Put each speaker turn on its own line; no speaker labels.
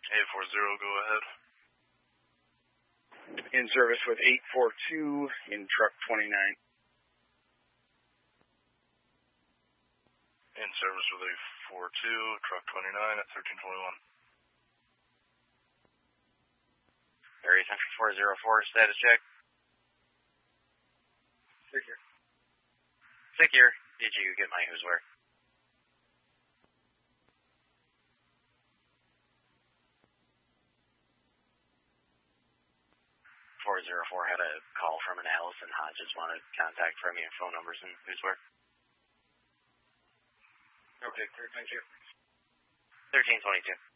840, go ahead.
In service with 842 in truck 29.
In service with 842, truck 29 at 1321.
Area Central 404, status check.
Secure.
Secure. Did you get my who's where? Had a call from an Allison Hodges, wanted contact from you, phone numbers and who's where.
Okay, thank you.
1322.